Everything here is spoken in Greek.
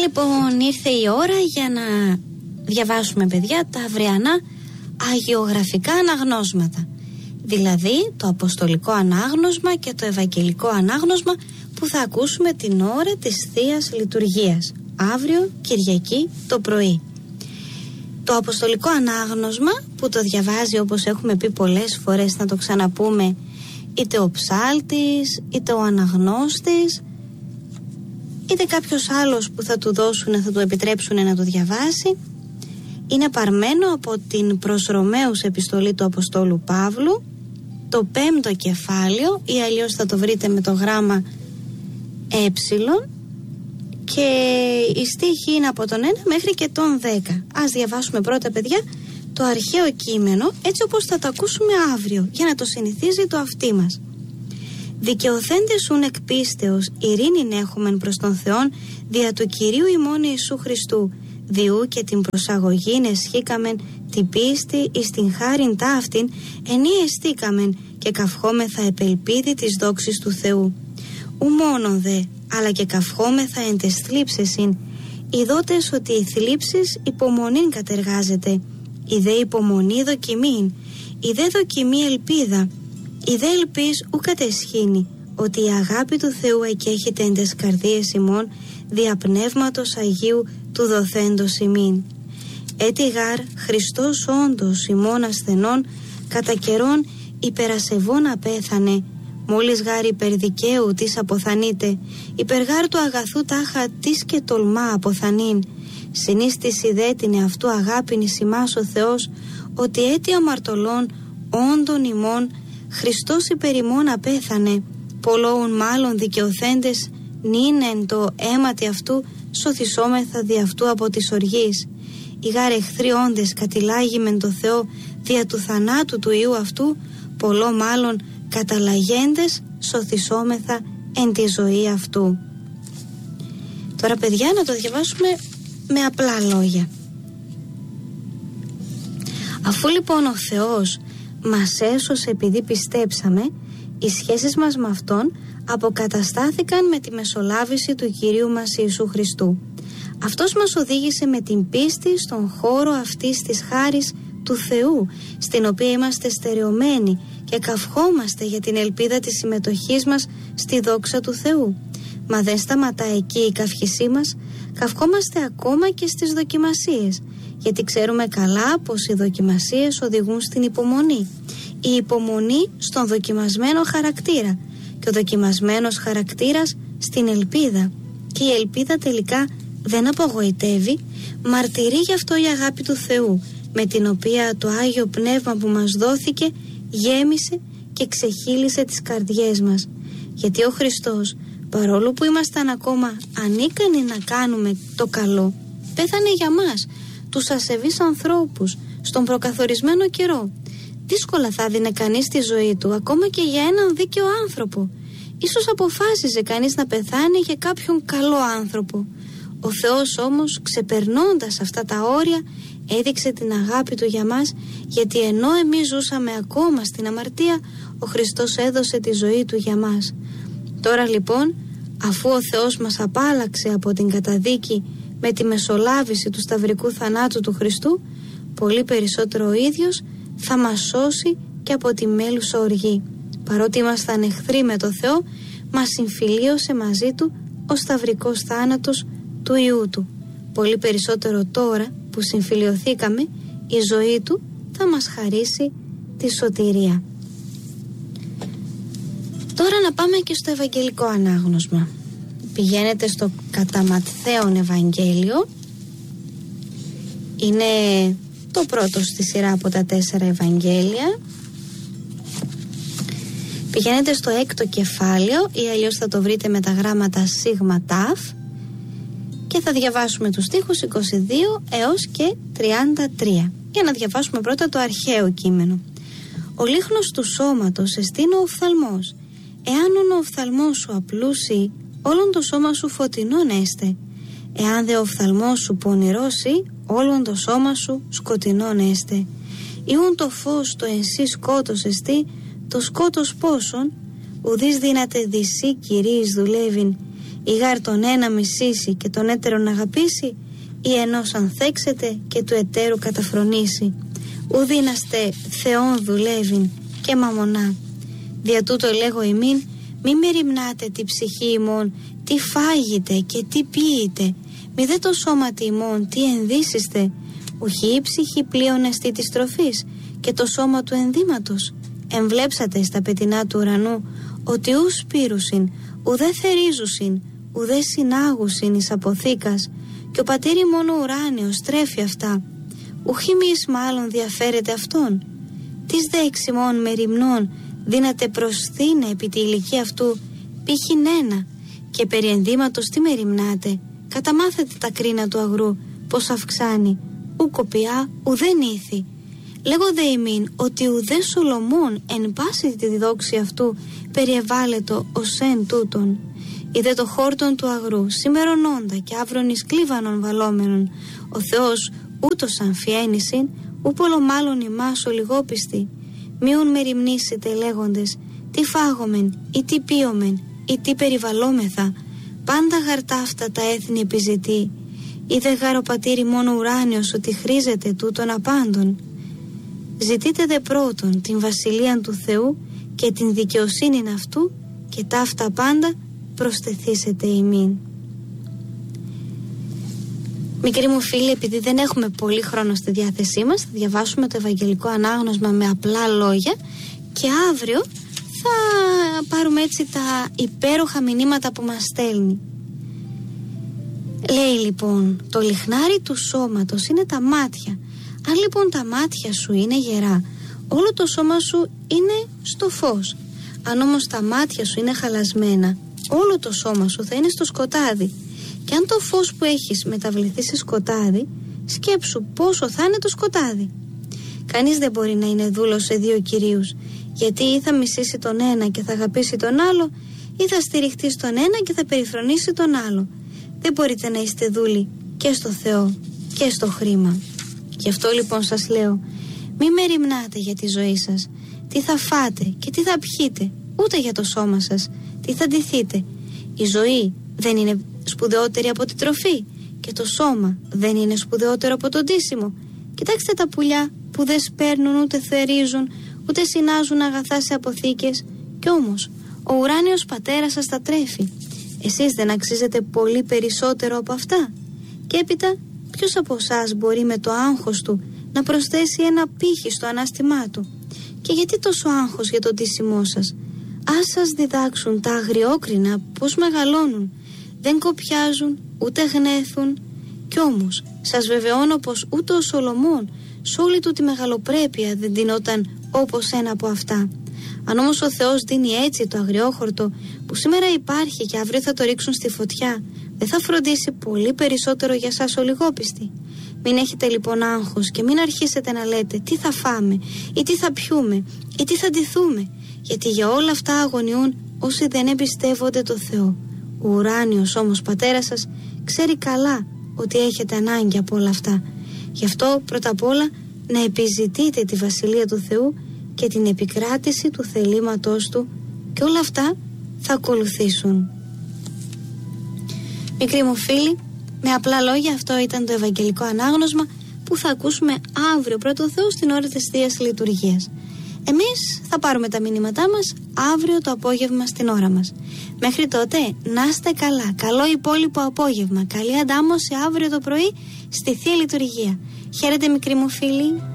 Λοιπόν, ήρθε η ώρα για να διαβάσουμε, παιδιά, τα αυριανά αγιογραφικά αναγνώσματα. Δηλαδή το αποστολικό ανάγνωσμα και το ευαγγελικό ανάγνωσμα που θα ακούσουμε την ώρα της Θείας Λειτουργίας, αύριο Κυριακή το πρωί. Το αποστολικό ανάγνωσμα που το διαβάζει, όπως έχουμε πει πολλές φορές, να το ξαναπούμε, είτε ο ψάλτης, είτε ο αναγνώστης, είτε κάποιος άλλος που θα του δώσουν, θα του επιτρέψουν να το διαβάσει, είναι παρμένο από την προς Ρωμαίους επιστολή του Αποστόλου Παύλου, το 5ο κεφάλαιο, ή αλλιώς θα το βρείτε με το γράμμα και η στίχη είναι από τον 1 μέχρι και τον 10. Ας διαβάσουμε πρώτα, παιδιά, το αρχαίο κείμενο, έτσι όπως θα το ακούσουμε αύριο, για να το συνηθίζει το αυτί μας. Δικαιωθέντες ουν εκ πίστεως ειρήνην έχομεν προς τον Θεόν δια του Κυρίου ημών Ιησού Χριστού, διού και την προσαγωγήν εσχήκαμεν την πίστη εις την χάριν ταύτην ενή εστίκαμεν και καυχόμεθα επελπίδη της δόξης του Θεού. Ου μόνον δε, αλλά και καυχόμεθα εν τες θλίψεσιν, ειδότες ότι η θλίψης υπομονήν κατεργάζεται, η δε υπομονή δοκιμήν, η δε δοκιμή ελπίδα, η δε ελπίς ου κατεσχήνει, ότι η αγάπη του Θεού εκέχεται εν τες καρδίες ημών δια πνεύματος Αγίου του δοθέντος ημίν. Έτι γάρ Χριστός όντως ημών ασθενών κατά καιρόν υπερασεβών απέθανε, μόλις γάρ υπερδικαίου της αποθανείται, υπεργάρ του αγαθού τάχα της και τολμά αποθανήν. Συνίστηση δε την εαυτού αγάπην εις ημάς ο Θεός, ότι έτι αμαρτωλών όντων ημών Χριστός υπερ ημών απέθανε, πολλόουν μάλλον δικαιωθέντες νυν το αίματι αυτού σωθησόμεθα δι' αυτού από της οργής. Οι γάρ εχθροί όντες κατηλάγημεν το Θεό δια του θανάτου του Υιού αυτού, πολλό μάλλον καταλαγέντες σωθησόμεθα εν τη ζωή αυτού. Τώρα, παιδιά, να το διαβάσουμε με απλά λόγια. Αφού λοιπόν ο Θεός μας έσωσε επειδή πιστέψαμε, οι σχέσεις μας με Αυτόν αποκαταστάθηκαν με τη μεσολάβηση του Κυρίου μας Ιησού Χριστού. Αυτός μας οδήγησε με την πίστη στον χώρο αυτής της χάρης του Θεού, στην οποία είμαστε στερεωμένοι και καυχόμαστε για την ελπίδα της συμμετοχής μας στη δόξα του Θεού. Μα δεν σταματά εκεί η καυχησή μας, καυχόμαστε ακόμα και στις δοκιμασίες, γιατί ξέρουμε καλά πως οι δοκιμασίες οδηγούν στην υπομονή, η υπομονή στον δοκιμασμένο χαρακτήρα και ο δοκιμασμένος χαρακτήρας στην ελπίδα, και η ελπίδα τελικά δεν απογοητεύει, μαρτυρεί γι' αυτό η αγάπη του Θεού, με την οποία το Άγιο Πνεύμα που μας δόθηκε γέμισε και ξεχύλισε τις καρδιές μας. Γιατί ο Χριστός, παρόλο που ήμασταν ακόμα ανίκανοι να κάνουμε το καλό, πέθανε για μας, τους ασεβείς ανθρώπους, στον προκαθορισμένο καιρό. Δύσκολα θα δίνε κανείς τη ζωή του, ακόμα και για έναν δίκαιο άνθρωπο. Ίσως αποφάσιζε κανείς να πεθάνει για κάποιον καλό άνθρωπο. Ο Θεός όμως, ξεπερνώντας αυτά τα όρια, έδειξε την αγάπη του για μας, γιατί ενώ εμείς ζούσαμε ακόμα στην αμαρτία, ο Χριστός έδωσε τη ζωή του για μας. Τώρα λοιπόν, αφού ο Θεός μας απάλλαξε από την καταδίκη με τη μεσολάβηση του σταυρικού θανάτου του Χριστού, πολύ περισσότερο ο ίδιος θα μας σώσει και από τη μέλουσα οργή. Παρότι ήμασταν εχθροί με το Θεό, μας συμφιλίωσε μαζί του ο σταυρικός θάνατος του Υιού του. Πολύ περισσότερο τώρα που συμφιλιωθήκαμε, η ζωή του θα μας χαρίσει τη σωτηρία. Τώρα να πάμε και στο Ευαγγελικό ανάγνωσμα. Πηγαίνετε στο κατά Ματθαίον Ευαγγέλιο. Είναι το πρώτο στη σειρά από τα 4 Ευαγγέλια. Πηγαίνετε στο 6ο κεφάλαιο, ή αλλιώς θα το βρείτε με τα γράμματα σίγμα ταφ, και θα διαβάσουμε τους στίχους 22 έως και 33. Για να διαβάσουμε πρώτα το αρχαίο κείμενο. Ο λίχνος του σώματος εστίν ο οφθαλμός. Εάν ο οφθαλμός σου απλούσει, όλον το σώμα σου φωτεινόν έστε. Εάν δε ο οφθαλμός σου πονηρώσει, όλον το σώμα σου σκοτεινόν έστε. Ιούν το φως το ενσύ σκότος εστί, το σκότος πόσον, ουδείς δύναται δυσί κυρίης δουλεύειν, Ή γάρ τον ένα μισήσει και τον έτερον αγαπήσει, ή ενός ανθέξετε και του εταίρου καταφρονήσει. Ου δύναστε Θεόν δουλεύειν και μαμονά. Δια τούτο λέγω ημίν, μη μεριμνάτε τη ψυχή ημών, τι φάγετε και τι πίετε, μη δε το σώματι ημών, τι ενδύσιστε. Ουχή η ψυχή πλέον εστί της τροφής και το σώμα του ενδύματος. Εμβλέψατε στα πετεινά του ουρανού, ότι ου σπήρουσιν, ουδέ θερίζουσιν, ουδέ συνάγουσιν εις αποθήκας, και ο πατήρ μόνο ουράνιος τρέφει αυτά. Ουχή μης μάλλον διαφέρεται αυτόν. Τις δε εξημών μεριμνών δύναται προσθήνε επί τη ηλικία αυτού πήχην ένα, και περί ενδύματος τι μεριμνάτε, καταμάθετε τα κρίνα του αγρού, πως αυξάνει, ου κοπιά ουδέ νήθη. Λέγω δε ημίν ότι ουδέ Σολομών εν πάση τη δόξη αυτού περιεβάλλετο ως εν τούτον. Είδε το χόρτον του αγρού σήμερον όντα και αύρον εις κλίβανον βαλόμενον. Ο Θεός ούτως αμφιένησιν, ου πολλομάλλον ημάς ολιγόπιστοι. Μείον μεριμνήσετε λέγοντες, τι φάγομεν ή τι πίομεν ή τι περιβαλλόμεθα. Πάντα γαρτά αυτά τα έθνη επιζητεί. Είδε γάρ ο πατήρι μόνο ουράνιος ότι χρήζεται τούτον απάντων. Ζητείτε δε πρώτον την βασιλεία του Θεού και την δικαιοσύνη αυτού, και ταύτα πάντα προστεθήσετε ημίν. Μικροί μου φίλοι, επειδή δεν έχουμε πολύ χρόνο στη διάθεσή μας, θα διαβάσουμε το Ευαγγελικό Ανάγνωσμα με απλά λόγια και αύριο θα πάρουμε έτσι τα υπέροχα μηνύματα που μας στέλνει. Λέει λοιπόν, το λιχνάρι του σώματος είναι τα μάτια. Αν λοιπόν τα μάτια σου είναι γερά, όλο το σώμα σου είναι στο φως. Αν όμως τα μάτια σου είναι χαλασμένα, όλο το σώμα σου θα είναι στο σκοτάδι. Και αν το φως που έχεις μεταβληθεί σε σκοτάδι, σκέψου πόσο θα είναι το σκοτάδι. Κανείς δεν μπορεί να είναι δούλος σε δύο κυρίους, γιατί ή θα μισήσει τον ένα και θα αγαπήσει τον άλλο, ή θα στηριχτεί στον ένα και θα περιφρονήσει τον άλλο. Δεν μπορείτε να είστε δούλοι και στο Θεό και στο χρήμα. Γι' αυτό λοιπόν σας λέω, μη μεριμνάτε για τη ζωή σας, τι θα φάτε και τι θα πιείτε, ούτε για το σώμα σας, τι θα ντυθείτε. Η ζωή δεν είναι σπουδαιότερη από τη τροφή και το σώμα δεν είναι σπουδαιότερο από το ντύσιμο. Κοιτάξτε τα πουλιά που δεν σπέρνουν ούτε θερίζουν ούτε συνάζουν αγαθά σε αποθήκες, κι όμως ο ουράνιος πατέρας σας τα τρέφει. Εσείς δεν αξίζετε πολύ περισσότερο από αυτά? Και έπειτα, ποιος από εσάς μπορεί με το άγχος του να προσθέσει ένα πύχη στο ανάστημά του? Και γιατί τόσο άγχος για το ντύσιμό σας? Ας σας διδάξουν τα αγριόκρινα πως μεγαλώνουν, δεν κοπιάζουν ούτε γνέθουν. Κι όμως σας βεβαιώνω πως ούτε ο Σολομών σ' όλη του τη μεγαλοπρέπεια δεν ντυνόταν όπως ένα από αυτά. Αν όμως ο Θεός δίνει έτσι το αγριόχορτο που σήμερα υπάρχει και αύριο θα το ρίξουν στη φωτιά, δεν θα φροντίσει πολύ περισσότερο για σας ολιγόπιστοι? Μην έχετε λοιπόν άγχος και μην αρχίσετε να λέτε τι θα φάμε ή τι θα πιούμε ή τι θα ντυθούμε, γιατί για όλα αυτά αγωνιούν όσοι δεν εμπιστεύονται το Θεό. Ο ουράνιος όμως πατέρας σας ξέρει καλά ότι έχετε ανάγκη από όλα αυτά. Γι' αυτό πρώτα απ' όλα να επιζητείτε τη Βασιλεία του Θεού και την επικράτηση του θελήματός Του, και όλα αυτά θα ακολουθήσουν. Μικροί μου φίλοι, με απλά λόγια αυτό ήταν το Ευαγγελικό Ανάγνωσμα που θα ακούσουμε αύριο πρώτο Θεό στην ώρα της Θείας Λειτουργίας. Εμείς θα πάρουμε τα μηνύματά μας αύριο το απόγευμα στην ώρα μας. Μέχρι τότε να είστε καλά, καλό υπόλοιπο απόγευμα, καλή αντάμωση αύριο το πρωί στη Θεία Λειτουργία. Χαίρετε μικροί μου φίλοι.